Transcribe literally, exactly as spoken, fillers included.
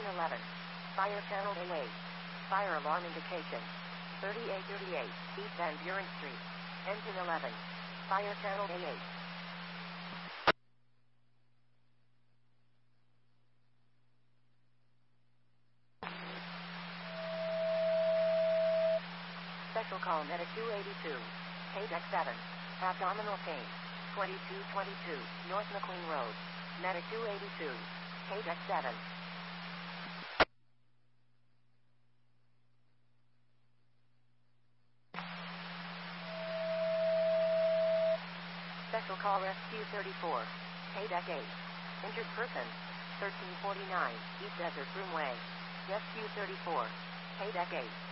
eleven. Fire channel A eight. Fire alarm indication. thirty-eight thirty-eight, East Van Buren Street. Engine eleven. Fire channel A eight. Special call medic two eighty-two. K-Deck seven. Abdominal pain. twenty-two twenty-two, North McLean Road. Medic two eighty-two. K-Deck seven. Special call Rescue thirty-four. K-Deck eight. Injured person. thirteen forty-nine, East Desert Broomway. Rescue thirty-four. K-Deck eight.